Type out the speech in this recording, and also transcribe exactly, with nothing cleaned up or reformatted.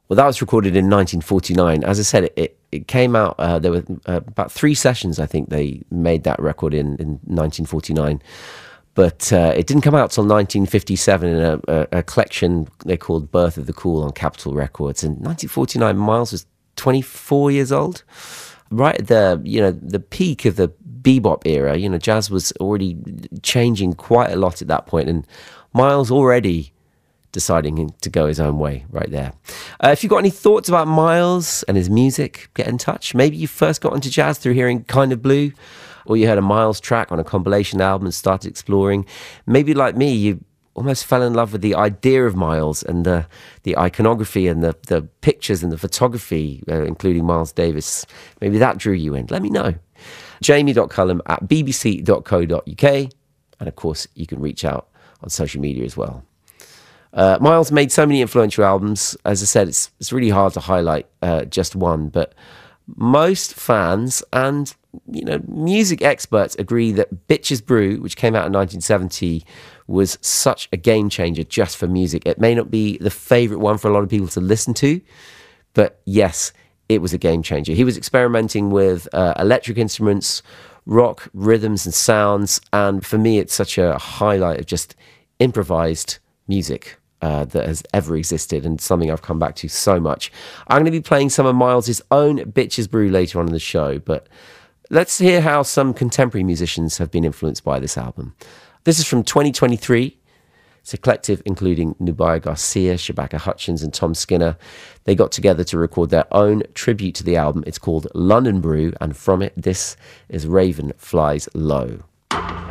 Well, that was recorded in nineteen forty-nine. As I said, it, it, it came out, uh, there were uh, about three sessions, I think they made that record in, in nineteen forty-nine. But uh, it didn't come out till nineteen fifty-seven in a, a, a collection they called Birth of the Cool on Capitol Records. In nineteen forty-nine, Miles was twenty-four years old. Right at the, you know, the peak of the bebop era. You know, jazz was already changing quite a lot at that point, and Miles already deciding to go his own way right there. Uh, if you've got any thoughts about Miles and his music, get in touch. Maybe you first got into jazz through hearing Kind of Blue, or you heard a Miles track on a compilation album and started exploring. Maybe like me, you almost fell in love with the idea of Miles and the the iconography and the, the pictures and the photography, uh, including Miles Davis. Maybe that drew you in. Let me know. jamie.cullum at bbc.co.uk. And of course, you can reach out on social media as well. Uh, Miles made so many influential albums. As I said, it's it's really hard to highlight uh, just one, but most fans and, you know, music experts agree that Bitches Brew, which came out in nineteen seventy, was such a game changer just for music. It may not be the favorite one for a lot of people to listen to, but yes, it was a game changer. He was experimenting with uh, electric instruments, rock, rhythms and sounds, and for me, it's such a highlight of just improvised music uh, that has ever existed, and something I've come back to so much. I'm going to be playing some of Miles's own Bitches Brew later on in the show, but let's hear how some contemporary musicians have been influenced by this album. This is from twenty twenty-three. It's a collective including Nubia Garcia, Shabaka Hutchins and Tom Skinner. They got together to record their own tribute to the album. It's called London Brew, and from it, this is Raven Flies Low.